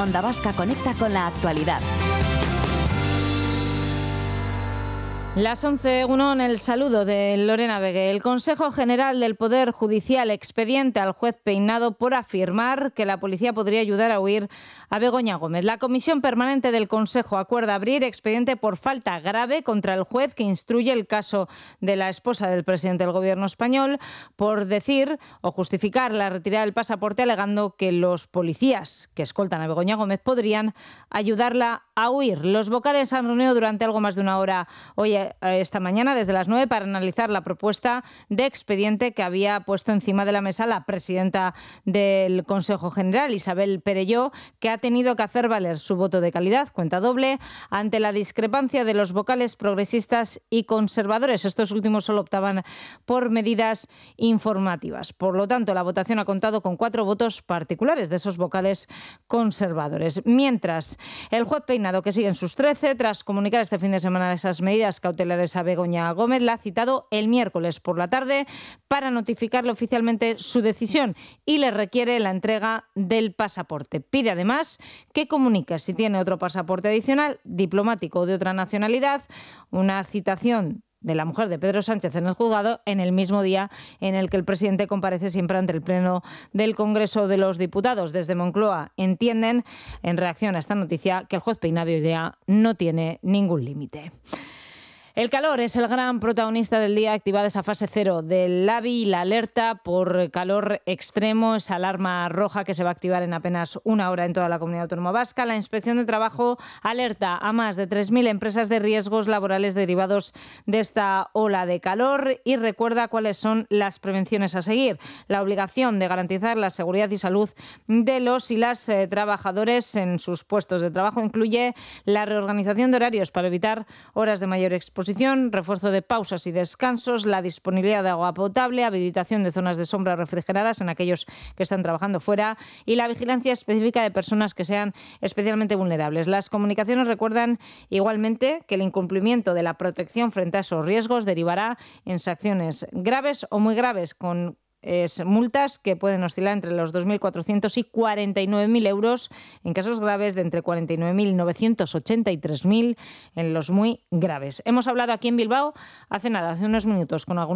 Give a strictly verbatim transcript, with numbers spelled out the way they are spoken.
Onda Vasca conecta con la actualidad. Las once, uno en el saludo de Lorena Vegué. El Consejo General del Poder Judicial expediente al juez Peinado por afirmar que la policía podría ayudar a huir a Begoña Gómez. La Comisión Permanente del Consejo acuerda abrir expediente por falta grave contra el juez que instruye el caso de la esposa del presidente del Gobierno español por decir o justificar la retirada del pasaporte alegando que los policías que escoltan a Begoña Gómez podrían ayudarla a huir. Los vocales se han reunido durante algo más de una hora hoy esta mañana desde las nueve para analizar la propuesta de expediente que había puesto encima de la mesa la presidenta del Consejo General, Isabel Perelló, que ha tenido que hacer valer su voto de calidad, cuenta doble, ante la discrepancia de los vocales progresistas y conservadores. Estos últimos solo optaban por medidas informativas. Por lo tanto, la votación ha contado con cuatro votos particulares de esos vocales conservadores. Mientras, el juez Peinado, que sigue en sus trece, tras comunicar este fin de semana esas medidas cautelares a Begoña Gómez, la ha citado el miércoles por la tarde para notificarle oficialmente su decisión y le requiere la entrega del pasaporte. Pide además que comunique si tiene otro pasaporte adicional, diplomático o de otra nacionalidad, una citación de la mujer de Pedro Sánchez en el juzgado en el mismo día en el que el presidente comparece siempre ante el Pleno del Congreso de los Diputados. Desde Moncloa entienden, en reacción a esta noticia, que el juez Peinado ya no tiene ningún límite. El calor es el gran protagonista del día. Activada esa fase cero del Labi y la alerta por calor extremo, esa alarma roja que se va a activar en apenas una hora en toda la Comunidad Autónoma Vasca. La Inspección de Trabajo alerta a más de tres mil empresas de riesgos laborales derivados de esta ola de calor y recuerda cuáles son las prevenciones a seguir. La obligación de garantizar la seguridad y salud de los y las eh, trabajadores en sus puestos de trabajo incluye la reorganización de horarios para evitar horas de mayor exposición, refuerzo de pausas y descansos, la disponibilidad de agua potable, habilitación de zonas de sombra refrigeradas en aquellos que están trabajando fuera y la vigilancia específica de personas que sean especialmente vulnerables. Las comunicaciones recuerdan igualmente que el incumplimiento de la protección frente a esos riesgos derivará en sanciones graves o muy graves, con Es multas que pueden oscilar entre los dos mil cuatrocientos y cuarenta y nueve mil euros en casos graves, de entre cuarenta y nueve mil novecientos ochenta y tres mil en los muy graves. Hemos hablado aquí en Bilbao hace nada, hace unos minutos, con algunos